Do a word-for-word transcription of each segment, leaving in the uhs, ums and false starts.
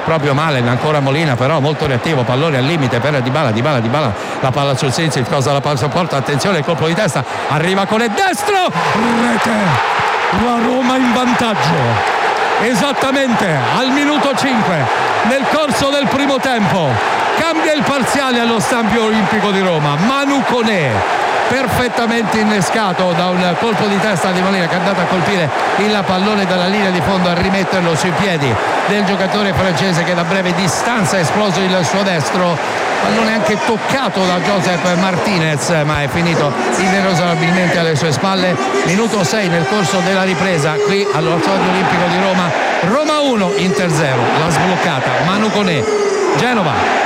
proprio Malen, ancora Molina però molto reattivo, pallone al limite per Dybala, Dybala, Dybala, la palla sul sinistro, cosa la palla porta, attenzione, colpo di testa, arriva con il destro, rete, la Roma in vantaggio esattamente al minuto cinque nel corso del primo tempo, cambia il parziale allo Stadio Olimpico di Roma. Manu Koné perfettamente innescato da un colpo di testa di Molina che è andato a colpire il pallone dalla linea di fondo, a rimetterlo sui piedi del giocatore francese che da breve distanza ha esploso il suo destro, pallone anche toccato da Joseph Martinez ma è finito inesorabilmente alle sue spalle. Minuto sei nel corso della ripresa qui allo Stadio Olimpico di Roma. Roma uno, Inter zero, l'ha sbloccata Manu Koné. Genova.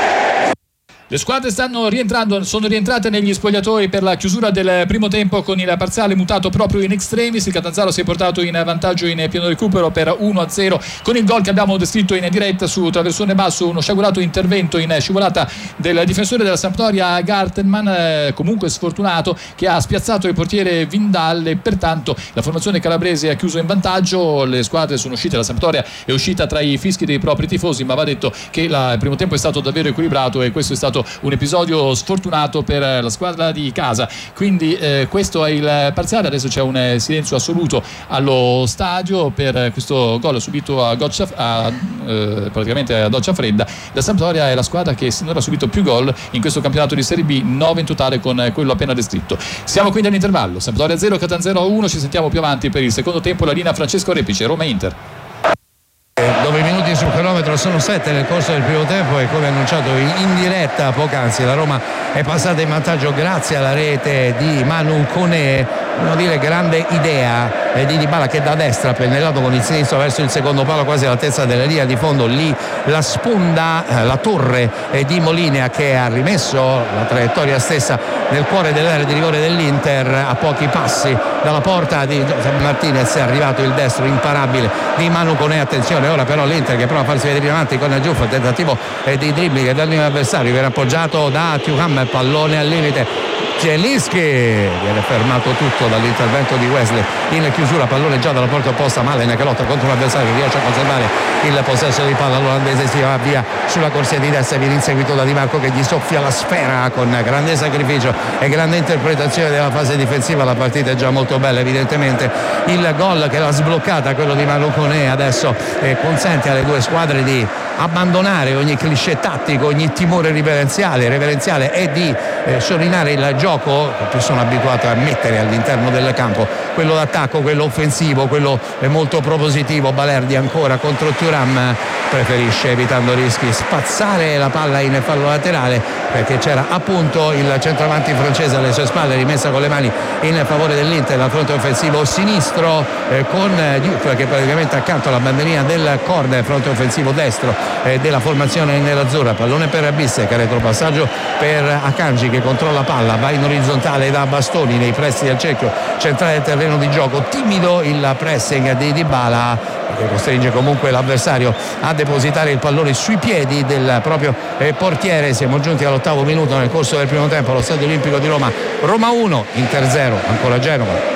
Le squadre stanno rientrando, sono rientrate negli spogliatoi per la chiusura del primo tempo con il parziale mutato proprio in extremis. Il Catanzaro si è portato in vantaggio in pieno recupero per uno a zero con il gol che abbiamo descritto in diretta su traversone basso, uno sciagurato intervento in scivolata del difensore della Sampdoria Gartenman, eh, comunque sfortunato, che ha spiazzato il portiere Vindal e pertanto la formazione calabrese ha chiuso in vantaggio. Le squadre sono uscite, la Sampdoria è uscita tra i fischi dei propri tifosi, ma va detto che la, il primo tempo è stato davvero equilibrato e questo è stato un episodio sfortunato per la squadra di casa. Quindi eh, questo è il parziale, adesso c'è un eh, silenzio assoluto allo stadio per questo gol subito a goccia a, eh, praticamente a doccia fredda. La Sampdoria è la squadra che sinora ha subito più gol in questo campionato di Serie B, nove in totale con quello appena descritto. Siamo quindi all'intervallo, Sampdoria zero, Catanzaro uno, ci sentiamo più avanti per il secondo tempo. La linea Francesco Repice, Roma Inter. Dove i minuti sul cronometro sono sette nel corso del primo tempo e come annunciato in diretta poc'anzi la Roma è passata in vantaggio grazie alla rete di Manu Koné, devo dire grande idea di Dybala che da destra pennellato con il sinistro verso il secondo palo quasi all'altezza della linea di fondo, lì la sponda, la torre di Molina che ha rimesso la traiettoria stessa nel cuore dell'area di rigore dell'Inter a pochi passi dalla porta di Joseph Martinez. È arrivato il destro imparabile di Manu Koné, attenzione ora però l'Inter che prova a farsi vedere in avanti con Giuffo, tentativo di dribbling dall'avversario, viene appoggiato da Thuram, pallone al limite, Zielinski, viene fermato tutto dall'intervento di Wesley in chiusura, pallone già dalla porta opposta, Malen che lotta contro l'avversario, riesce a conservare il possesso di palla, l'olandese si va via sulla corsia di destra, viene inseguito da Di Marco che gli soffia la sfera con grande sacrificio e grande interpretazione della fase difensiva. La partita è già molto bella, evidentemente il gol che l'ha sbloccata, quello di Manu Koné, adesso eh, consente alle due squadre di abbandonare ogni cliché tattico, ogni timore reverenziale, reverenziale e di eh, sciorinare il gioco che più sono abituato a mettere all'interno del campo, quello d'attacco, quello offensivo, quello eh, molto propositivo. Balerdi ancora contro Thuram, preferisce, evitando rischi, spazzare la palla in fallo laterale perché c'era appunto il centravanti francese alle sue spalle, rimessa con le mani in favore dell'Inter dal fronte offensivo sinistro eh, con Diouf che praticamente accanto alla bandierina del corner, fronte offensivo destro eh, della formazione nerazzurra. Pallone per Bisse, che retropassaggio per Akanji che controlla palla, va in orizzontale da Bastoni nei pressi del cerchio centrale del terreno di gioco, timido il pressing di Dybala che costringe comunque l'avversario a depositare il pallone sui piedi del proprio eh, portiere. Siamo giunti all'ottavo minuto nel corso del primo tempo allo Stadio Olimpico di Roma. Roma uno, Inter zero, ancora Genova.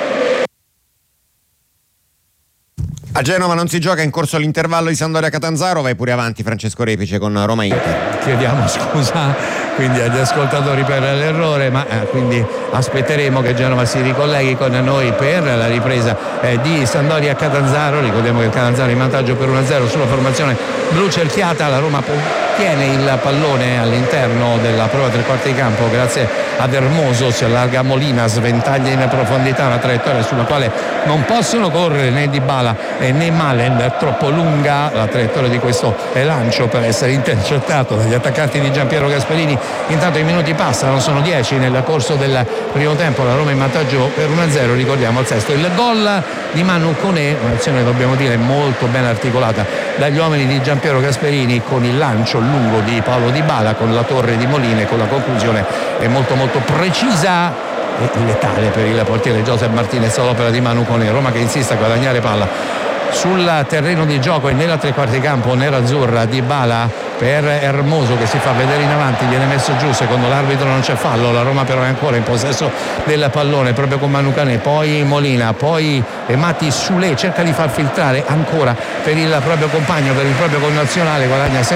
A Genova non si gioca, in corso l'intervallo di Sampdoria Catanzaro. Vai pure avanti Francesco Repice con Roma Inter. Chiediamo scusa quindi agli ascoltatori per l'errore, ma eh, quindi aspetteremo che Genova si ricolleghi con noi per la ripresa eh, di Sampdoria Catanzaro. Ricordiamo che il Catanzaro è in vantaggio per uno a zero sulla formazione blu cerchiata. La Roma tiene il pallone all'interno della prova tre quarti di campo grazie ad Hermoso, si allarga Molina, sventaglia in profondità, una traiettoria sulla quale non possono correre né Dybala né Malen, è troppo lunga la traiettoria di questo lancio per essere intercettato dagli attaccanti di Giampiero Gasperini. Intanto i minuti passano, sono dieci nel corso del primo tempo, la Roma in vantaggio per uno a zero, ricordiamo al sesto il gol di Manu Koné, un'azione dobbiamo dire molto ben articolata dagli uomini di Giampiero Gasperini con il lancio lungo di Paolo Dybala con la torre di Molina e con la conclusione è molto molto precisa e letale per il portiere Joseph Martinez all'opera di Manu Koné. Roma che insiste a guadagnare palla sul terreno di gioco e nella tre quarti campo nerazzurra. Dybala per Hermoso che si fa vedere in avanti, viene messo giù, secondo l'arbitro non c'è fallo, la Roma però è ancora in possesso del pallone proprio con Manu Koné, poi Molina, poi Mati Soulé cerca di far filtrare ancora per il proprio compagno, per il proprio connazionale, guadagna sempre